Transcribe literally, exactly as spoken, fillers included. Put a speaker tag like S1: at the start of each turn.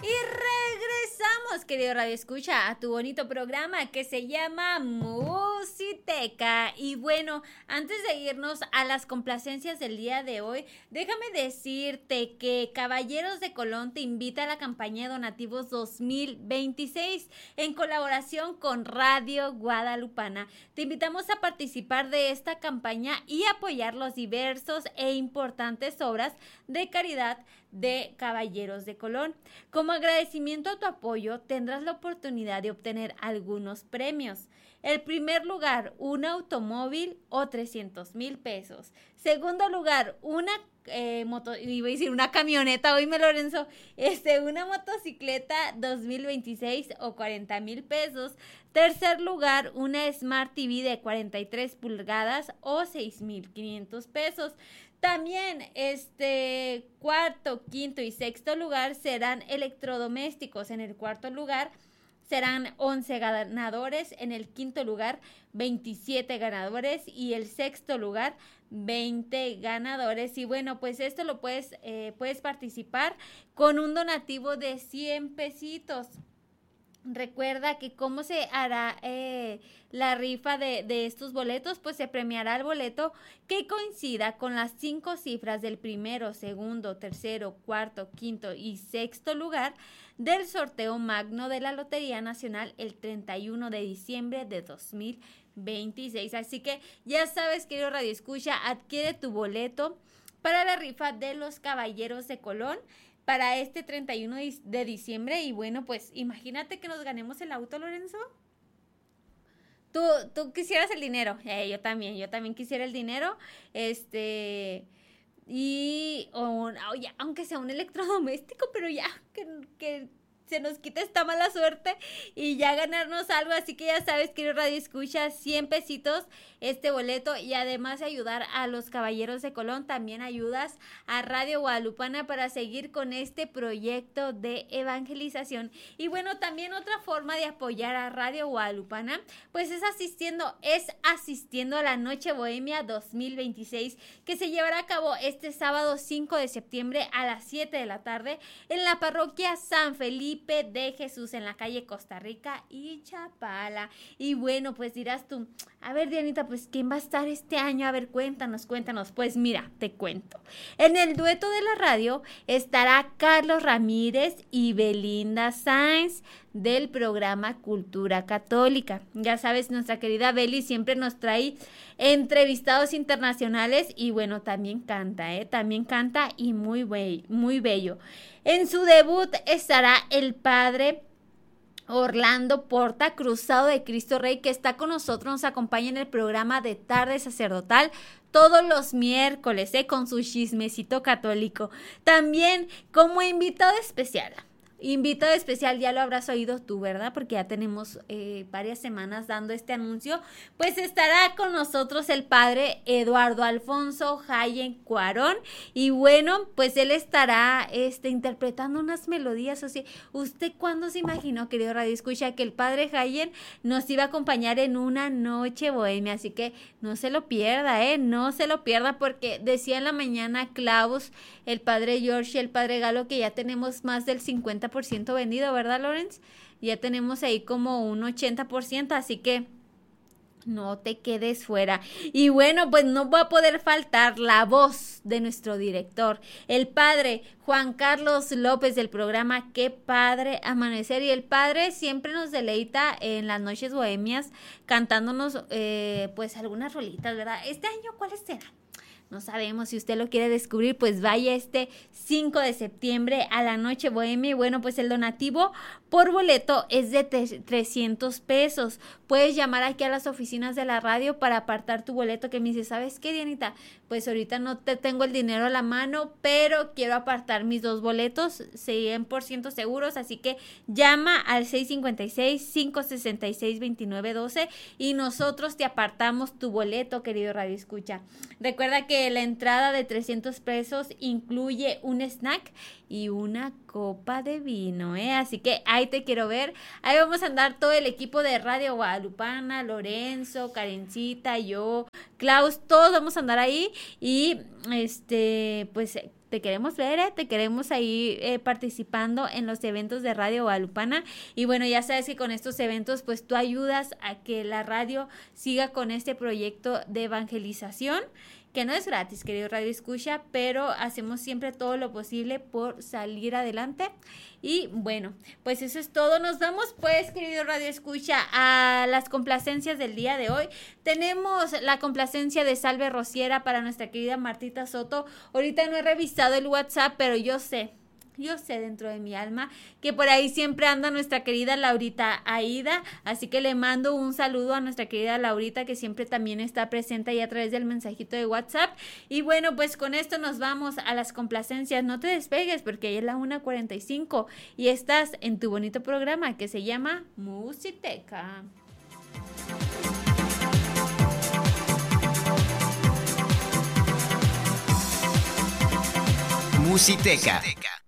S1: Y regresamos, querido Radio Escucha, a tu bonito programa que se llama Musiteca. Y bueno, antes de irnos a las complacencias del día de hoy, déjame decirte que Caballeros de Colón te invita a la campaña de donativos dos mil veintiséis en colaboración con Radio Guadalupana. Te invitamos a participar de esta campaña y apoyar los diversos e importantes obras de caridad de Caballeros de Colón. Como agradecimiento a tu apoyo, tendrás la oportunidad de obtener algunos premios. El primer lugar, un automóvil o trescientos mil pesos. Segundo lugar, una eh, moto, iba a decir una camioneta, oíme Lorenzo, este, una motocicleta dos mil veintiséis o cuarenta mil pesos. Tercer lugar, una Smart T V de cuarenta y tres pulgadas o seis mil quinientos pesos. También, este, cuarto, quinto y sexto lugar serán electrodomésticos. En el cuarto lugar serán once ganadores, en el quinto lugar veintisiete ganadores y el sexto lugar veinte ganadores. Y bueno, pues esto lo puedes, eh, puedes participar con un donativo de cien pesitos. Recuerda que cómo se hará eh, la rifa de, de estos boletos, pues se premiará el boleto que coincida con las cinco cifras del primero, segundo, tercero, cuarto, quinto y sexto lugar del sorteo magno de la Lotería Nacional el treinta y uno de diciembre de dos mil veintiséis. Así que ya sabes, querido Radio Escucha, adquiere tu boleto para la rifa de los Caballeros de Colón para este treinta y uno de diciembre. Y bueno, pues imagínate que nos ganemos el auto, Lorenzo. Tú, tú quisieras el dinero. Eh, yo también, yo también quisiera el dinero. Este, y, o, o ya, aunque sea un electrodoméstico, pero ya, que, que se nos quita esta mala suerte y ya ganarnos algo. Así que ya sabes, querido Radio Escucha, cien pesitos este boleto, y además de ayudar a los Caballeros de Colón, también ayudas a Radio Guadalupana para seguir con este proyecto de evangelización. Y bueno, también otra forma de apoyar a Radio Guadalupana, pues es asistiendo, es asistiendo a la Noche Bohemia dos mil veintiséis, que se llevará a cabo este sábado cinco de septiembre a las siete de la tarde en la parroquia San Felipe de Jesús, en la calle Costa Rica y Chapala. Y bueno, pues dirás tú, a ver, Dianita, pues ¿quién va a estar este año? A ver, cuéntanos, cuéntanos. Pues mira, te cuento. En el dueto de la radio estará Carlos Ramírez y Belinda Sáenz del programa Cultura Católica. Ya sabes, nuestra querida Beli siempre nos trae entrevistados internacionales y bueno, también canta, ¿eh? También canta y muy, be- muy bello. En su debut estará el padre Orlando Porta, Cruzado de Cristo Rey, que está con nosotros, nos acompaña en el programa de Tarde Sacerdotal todos los miércoles, ¿eh? Con su chismecito católico. También como invitado especial. Invitado especial, ya lo habrás oído tú, ¿verdad? Porque ya tenemos eh, varias semanas dando este anuncio. Pues estará con nosotros el padre Eduardo Alfonso Jayen Cuarón. Y bueno, pues él estará este, interpretando unas melodías. O sea, ¿usted cuándo se imaginó, querido Radio Escucha, que el padre Jayen nos iba a acompañar en una noche bohemia? Así que no se lo pierda, ¿eh? No se lo pierda, porque decía en la mañana Klaus, el padre George y el padre Galo, que ya tenemos más del cincuenta por ciento vendido, ¿verdad, Lorenz? Ya tenemos ahí como un ochenta por ciento, así que no te quedes fuera. Y bueno, pues no va a poder faltar la voz de nuestro director, el padre Juan Carlos López, del programa Qué Padre Amanecer. Y el padre siempre nos deleita en las noches bohemias cantándonos eh, pues algunas rolitas, ¿verdad? Este año, ¿cuáles serán? No sabemos. Si usted lo quiere descubrir, pues vaya este cinco de septiembre a la Noche Bohemia. Y bueno, pues el donativo por boleto es de trescientos pesos. Puedes llamar aquí a las oficinas de la radio para apartar tu boleto, que me dice, ¿sabes qué, Dianita? Pues ahorita no te tengo el dinero a la mano, pero quiero apartar mis dos boletos cien por ciento seguros. Así que llama al seis cinco seis, cinco seis seis, dos nueve uno dos y nosotros te apartamos tu boleto, querido Radio Escucha. Recuerda que la entrada de trescientos pesos incluye un snack y una copa de vino, ¿eh? Así que ahí te quiero ver. Ahí vamos a andar todo el equipo de Radio Guadalupana, Lorenzo, Karencita, yo, Klaus, todos vamos a andar ahí y este, pues te queremos ver, ¿eh? Te queremos ahí eh, participando en los eventos de Radio Guadalupana. Y bueno, ya sabes que con estos eventos pues tú ayudas a que la radio siga con este proyecto de evangelización, que no es gratis, querido Radio Escucha, pero hacemos siempre todo lo posible por salir adelante. Y bueno, pues eso es todo. Nos vamos pues, querido Radio Escucha, a las complacencias del día de hoy. Tenemos la complacencia de Salve Rociera para nuestra querida Martita Soto. Ahorita no he revisado el WhatsApp, pero yo sé, yo sé dentro de mi alma que por ahí siempre anda nuestra querida Laurita Aida, así que le mando un saludo a nuestra querida Laurita, que siempre también está presente ahí a través del mensajito de WhatsApp. Y bueno, pues con esto nos vamos a las complacencias. No te despegues porque ya es la una cuarenta y cinco y estás en tu bonito programa que se llama Musiteca.
S2: Musiteca.